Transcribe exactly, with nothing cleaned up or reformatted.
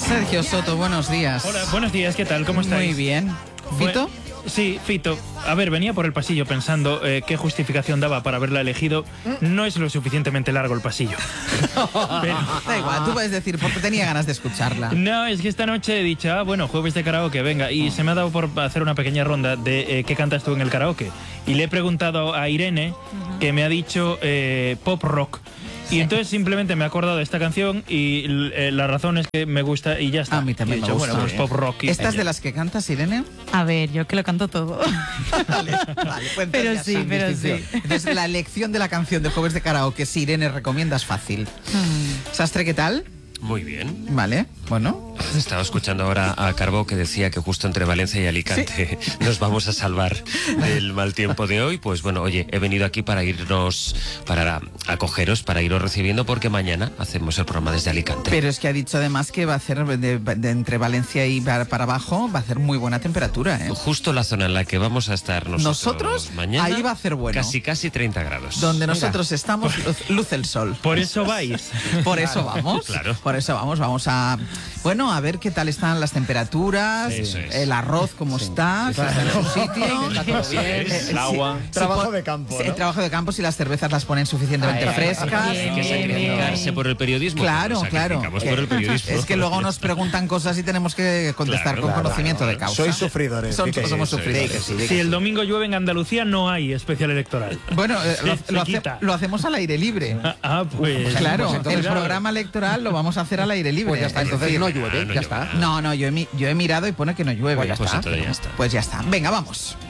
Sergio Soto, buenos días. Hola, buenos días, ¿qué tal? ¿Cómo estáis? Muy bien. ¿Fito? Bueno, sí, Fito. A ver, venía por el pasillo pensando eh, qué justificación daba para haberla elegido. No es lo suficientemente largo el pasillo. Pero... Da igual, tú puedes decir porque tenía ganas de escucharla. No, es que esta noche he dicho, ah, bueno, jueves de karaoke, venga. Y se me ha dado por hacer una pequeña ronda de eh, qué cantas tú en el karaoke. Y le he preguntado a Irene, que me ha dicho eh, pop rock. Y sí. Entonces simplemente me he acordado de esta canción y eh, la razón es que me gusta y ya está. A mí también y he dicho, me gusta. Bueno, pues pop rock. Y ¿Estas de las que cantas, Irene? A ver, yo que lo canto todo. Vale, vale, pues pero ya sí, sin pero distinción. sí. Entonces, la elección de la canción de Jueves de Karaoke, si Irene recomienda, es fácil. Hmm. Sastre, ¿qué tal? Muy bien. Vale, bueno. Estaba escuchando ahora a Carbó que decía que justo entre Valencia y Alicante sí. nos vamos a salvar del mal tiempo de hoy. Pues bueno, oye, he venido aquí para irnos, para acogeros, para iros recibiendo porque mañana hacemos el programa desde Alicante. Pero es que ha dicho además que va a hacer de, de entre Valencia y para, para abajo, va a hacer muy buena temperatura, ¿eh? Justo la zona en la que vamos a estar nosotros, ¿Nosotros? mañana. Ahí va a hacer bueno. Casi, casi treinta grados. Donde nosotros Mira. estamos, luz, luz el sol. Por eso vais. Por eso vamos. Claro. Por eso vamos, vamos a... Bueno, a ver qué tal están las temperaturas, sí, es. el arroz cómo sí. está, claro. si está en su sitio, está todo bien, eh, el agua, si, trabajo si, de campo, ¿no? El trabajo de campo, si las cervezas las ponen suficientemente ay, frescas. Hay que sacrificarse por el periodismo. Claro, pues claro. Por el periodismo. Es que luego nos preguntan cosas y tenemos que contestar claro, con claro, conocimiento claro. de causa. Sois sufridores. Son, que somos sí, sufridores. sí, sí, sí, si sí. el domingo llueve en Andalucía, no hay especial electoral. Bueno, eh, se, lo, se lo, hace, lo hacemos al aire libre. Ah, ah pues... Claro, pues entonces, el claro. programa electoral lo vamos a hacer al aire libre. Pues ya está, entonces decir, no llueve, ah, no ya llueve. está. No, no, yo he, yo he mirado y pone que no llueve. Pues ya Pues está. entonces ya está. Pues ya está. Venga, vamos.